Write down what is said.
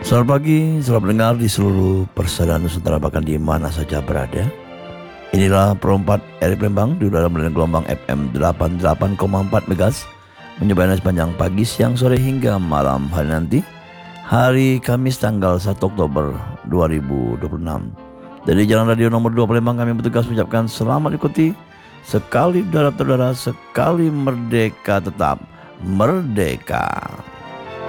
Selamat pagi, selamat mendengar di seluruh persada Nusantara bahkan di mana saja berada. Inilah Perompat RI Palembang di udara dengan gelombang FM 88,4 MHz menyebar sepanjang pagi, siang, sore hingga malam hari nanti. Hari Kamis tanggal 1 Oktober 2026. Dari Jalan Radio nomor 2 Palembang kami bertugas mengucapkan selamat ikuti. Sekali darat saudara, sekali merdeka tetap merdeka.